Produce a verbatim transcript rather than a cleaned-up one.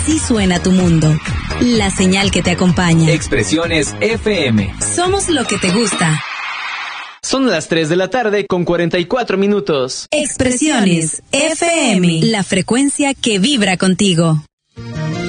Así suena tu mundo. La señal que te acompaña. Expresiones F M. Somos lo que te gusta. Son las tres de la tarde con cuarenta y cuatro minutos. Expresiones F M. La frecuencia que vibra contigo.